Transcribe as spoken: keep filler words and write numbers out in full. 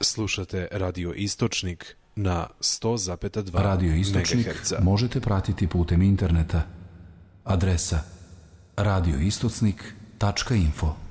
Slušate Radio Istočnik na sto zarez dva Radio Istočnik megaherca. možete pratiti putem interneta. Adresa radio istocnik tačka info.